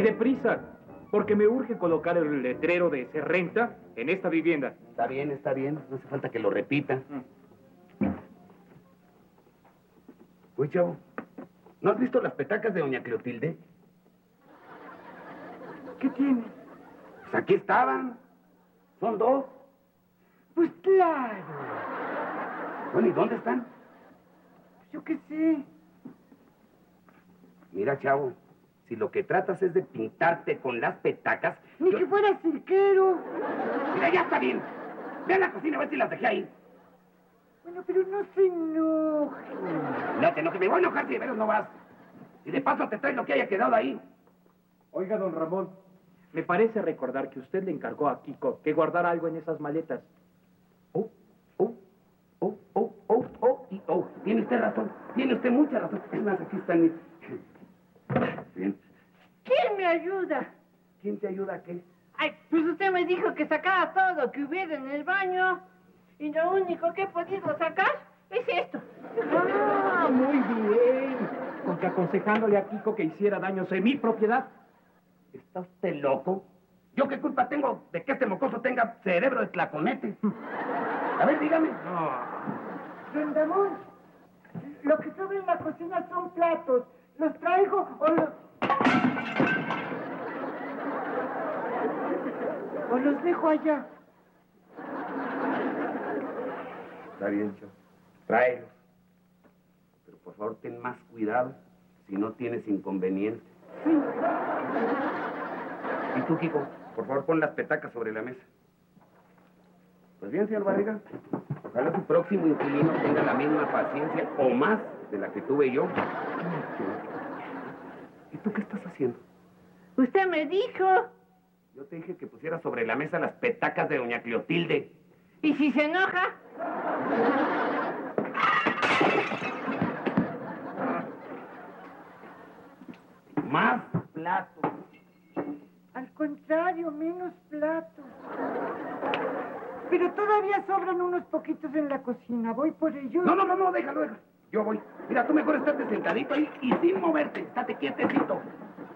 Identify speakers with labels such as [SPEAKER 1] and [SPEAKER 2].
[SPEAKER 1] Y deprisa, porque me urge colocar el letrero de "se renta" en esta vivienda.
[SPEAKER 2] Está bien. No hace falta que lo repita. Oye, chavo, ¿no has visto las petacas de doña Clotilde?
[SPEAKER 3] ¿Qué tiene?
[SPEAKER 2] Pues aquí estaban. Son 2.
[SPEAKER 3] Pues claro.
[SPEAKER 2] Bueno, ¿y dónde están?
[SPEAKER 3] Yo qué sé.
[SPEAKER 2] Mira, chavo, si lo que tratas es de pintarte con las petacas...
[SPEAKER 3] Ni que fuera cirquero.
[SPEAKER 2] Mira, ya está bien. Ve a la cocina a ver si las dejé ahí.
[SPEAKER 3] Bueno, pero no se enoje.
[SPEAKER 2] No te enojes, me voy a enojar si de veras no vas. Y de paso te traes lo que haya quedado ahí.
[SPEAKER 1] Oiga, don Ramón, me parece recordar que usted le encargó a Kiko que guardara algo en esas maletas.
[SPEAKER 2] Tiene usted razón. Tiene usted mucha razón. Es más, aquí están. Bien.
[SPEAKER 3] ¿Quién me ayuda?
[SPEAKER 2] ¿Quién te ayuda a qué?
[SPEAKER 3] Ay, pues usted me dijo que sacara todo que hubiera en el baño. Y lo único que he podido sacar es esto.
[SPEAKER 1] ¡Ah, muy bien! Porque aconsejándole a Kiko que hiciera daños en mi propiedad.
[SPEAKER 2] ¿Está usted loco? ¿Yo qué culpa tengo de que este mocoso tenga cerebro de tlaconete? A ver, dígame.
[SPEAKER 3] Don Ramón, lo que sobra en la cocina son platos. ¿Los traigo o los dejo allá?
[SPEAKER 2] Está bien, chavo. Tráelos. Pero por favor, ten más cuidado si no tienes inconveniente.
[SPEAKER 3] Sí.
[SPEAKER 2] Y tú, Kiko, por favor, pon las petacas sobre la mesa. Pues bien, señor Barriga. Ojalá su próximo inquilino tenga la misma paciencia o más de la que tuve yo. ¿Y tú qué estás haciendo?
[SPEAKER 3] Usted me dijo.
[SPEAKER 2] Yo te dije que pusiera sobre la mesa las petacas de doña Clotilde.
[SPEAKER 3] ¿Y si se enoja?
[SPEAKER 2] Más platos.
[SPEAKER 3] Al contrario, menos platos. Pero todavía sobran unos poquitos en la cocina. Voy por ellos.
[SPEAKER 2] No, déjalo. Yo voy. Mira, tú mejor estate sentadito ahí y sin moverte. Estate quietecito.